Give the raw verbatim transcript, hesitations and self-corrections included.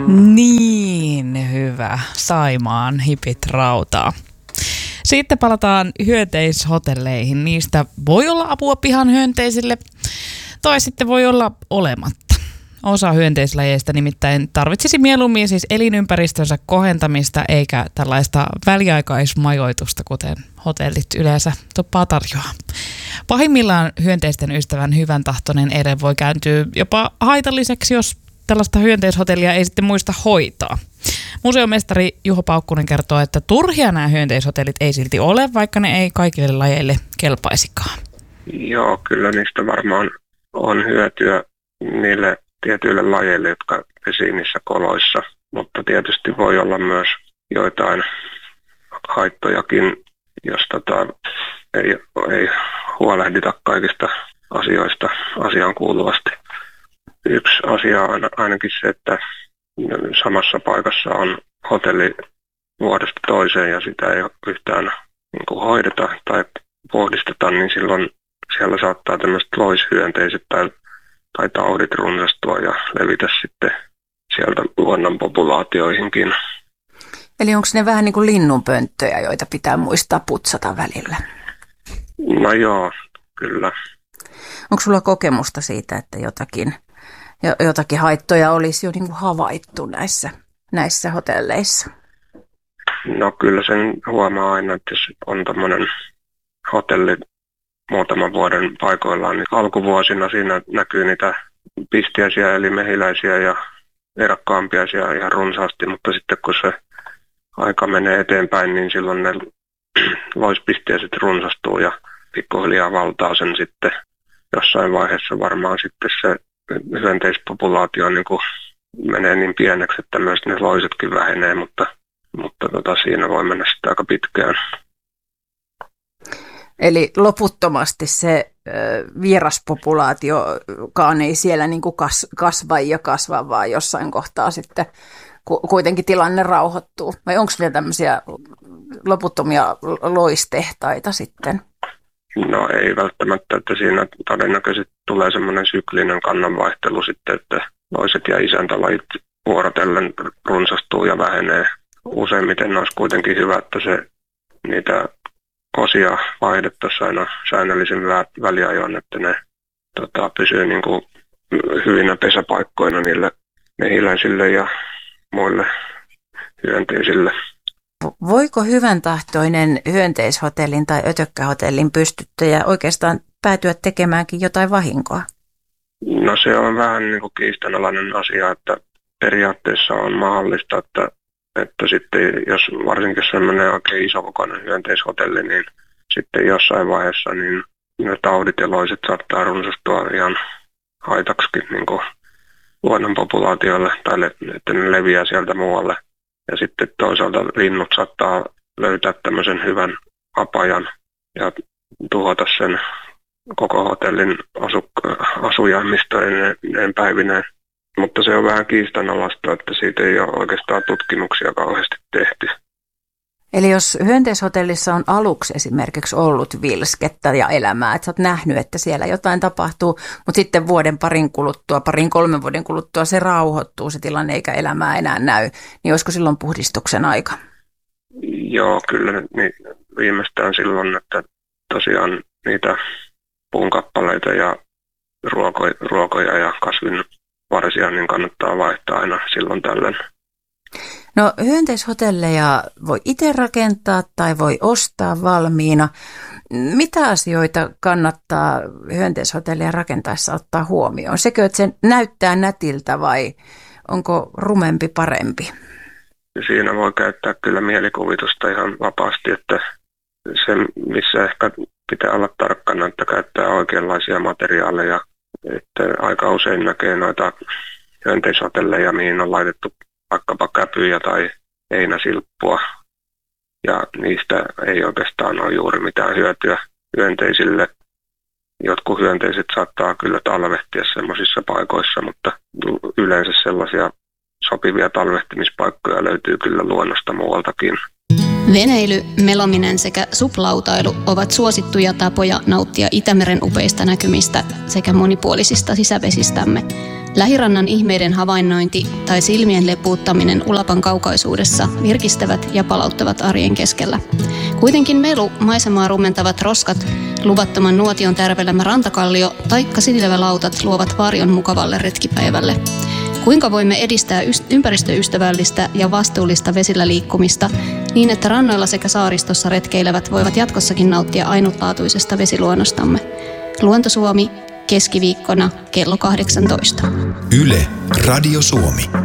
Niin hyvä. Saimaan hipit rautaa. Sitten palataan hyönteishotelleihin. Niistä voi olla apua pihan hyönteisille, tai sitten voi olla olematta. Osa hyönteislajeista nimittäin tarvitsisi mieluummin siis elinympäristönsä kohentamista eikä tällaista väliaikaismajoitusta, kuten hotellit yleensä topaa tarjoaa. Pahimmillaan hyönteisten ystävän hyvän tahtoinen ele voi kääntyä jopa haitalliseksi, jos tällaista hyönteishotellia ei sitten muista hoitaa. Museomestari Juho Paukkunen kertoo, että turhia nämä hyönteishotellit ei silti ole, vaikka ne ei kaikille lajeille kelpaisikaan. Joo, kyllä niistä varmaan on hyötyä niille tietyille lajeille, jotka pesii niissä koloissa, mutta tietysti voi olla myös joitain haittojakin, jos tota, ei, ei huolehdita kaikista asioista asiaan kuuluvasti. Yksi asia on ainakin se, että samassa paikassa on hotelli vuodesta toiseen ja sitä ei yhtään niin kuin hoideta tai puhdisteta, niin silloin siellä saattaa tämmöiset loishyönteiset tai, tai taudit runsastua ja levitä sitten sieltä luonnon populaatioihinkin. Eli onko ne vähän niin kuin linnunpönttöjä, joita pitää muistaa putsata välillä? No joo, kyllä. Onko sulla kokemusta siitä, että jotakin, jotakin haittoja olisi jo niin kuin havaittu näissä, näissä hotelleissa? No kyllä sen huomaa aina, että jos on tämmöinen hotelli muutaman vuoden paikoillaan, niin alkuvuosina siinä näkyy niitä pistiäisiä eli mehiläisiä ja erakkaampiaisia ihan runsaasti, mutta sitten kun se aika menee eteenpäin, niin silloin ne loispistiäiset runsastuu ja pikkuhiljaa valtaa sen sitten jossain vaiheessa varmaan sitten se hyönteispopulaatio niin kuin menee niin pieneksi, että myös ne loisetkin vähenee, mutta, mutta tota, siinä voi mennä sitten aika pitkään. Eli loputtomasti se ö, vieraspopulaatiokaan ei siellä niin kuin kas, kasva ja kasva, vaan jossain kohtaa sitten ku, kuitenkin tilanne rauhoittuu. Vai onko vielä tämmöisiä loputtomia loistehtaita sitten? No ei välttämättä, että siinä todennäköisesti tulee semmoinen syklinen kannanvaihtelu sitten, että loiset ja isäntälajit vuorotellen runsastuu ja vähenee. Useimmiten olisi kuitenkin hyvä, että se niitä osia vaihdettaisiin aina säännöllisen väliajoin, että ne tota, pysyy niin kuin hyvinä pesäpaikkoina niille mehiläisille ja muille hyönteisille. Voiko hyvän tahtoinen hyönteishotellin tai ötökkähotellin pystyttäjä oikeastaan päätyä tekemäänkin jotain vahinkoa? No se on vähän niin kuin kiistanalainen asia, että periaatteessa on mahdollista, että, että sitten jos varsinkin sellainen oikein isokokoinen hyönteishotelli, niin sitten jossain vaiheessa niin ne taudit ja loiset saattaa runsastua ihan haitaksikin niin kuin luonnon populaatioille tai että ne leviää sieltä muualle. Ja sitten toisaalta linnut saattaa löytää tämmöisen hyvän apajan ja tuhota sen koko hotellin asuk- asujaimistojen päivineen. Mutta se on vähän kiistanalaista, että siitä ei ole oikeastaan tutkimuksia kauheasti tehty. Eli jos hyönteishotellissa on aluksi esimerkiksi ollut vilskettä ja elämää, että sä oot nähnyt, että siellä jotain tapahtuu, mutta sitten vuoden parin kuluttua, parin kolmen vuoden kuluttua se rauhoittuu se tilanne eikä elämää enää näy, niin olisiko silloin puhdistuksen aika? Joo, kyllä niin viimeistään silloin, että tosiaan niitä puunkappaleita ja ruokoja, ruokoja ja kasvin varsia niin kannattaa vaihtaa aina silloin tällöin. No hyönteishotelleja voi itse rakentaa tai voi ostaa valmiina. Mitä asioita kannattaa hyönteishotellia rakentaessa ottaa huomioon? Sekö, että se näyttää nätiltä vai onko rumempi parempi? Siinä voi käyttää kyllä mielikuvitusta ihan vapaasti, että se missä ehkä pitää olla tarkkana, että käyttää oikeanlaisia materiaaleja. Että aika usein näkee noita hyönteishotelleja, mihin on laitettu vaikkapa käpyjä tai heinäsilppua, ja niistä ei oikeastaan ole juuri mitään hyötyä hyönteisille. Jotkut hyönteiset saattaa kyllä talvehtia semmoisissa paikoissa, mutta yleensä sellaisia sopivia talvehtimispaikkoja löytyy kyllä luonnosta muualtakin. Veneily, melominen sekä suplautailu ovat suosittuja tapoja nauttia Itämeren upeista näkymistä sekä monipuolisista sisävesistämme. Lähirannan ihmeiden havainnointi tai silmien lepuuttaminen Ulapan kaukaisuudessa virkistävät ja palauttavat arjen keskellä. Kuitenkin melu, maisemaa rumentavat roskat, luvattoman nuotion tärvelemä rantakallio taikka sinilevälautat luovat varjon mukavalle retkipäivälle. Kuinka voimme edistää ympäristöystävällistä ja vastuullista vesillä liikkumista niin, että rannoilla sekä saaristossa retkeilevät voivat jatkossakin nauttia ainutlaatuisesta vesiluonnostamme? Luonto Suomi, keskiviikkona kello kahdeksantoista. Yle Radio Suomi.